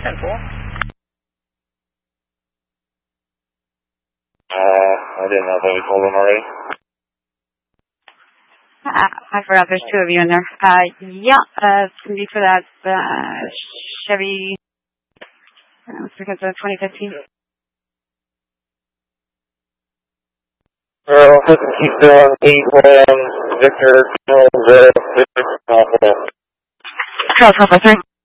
10-4. I didn't know if we told them already. I forgot there's two of you in there. Yeah, it's going to be for that Chevy, let's look at the 2015. Well, keep doing 8-1, Victor, 0-0, 6, Alpha. Charles, Alpha 3.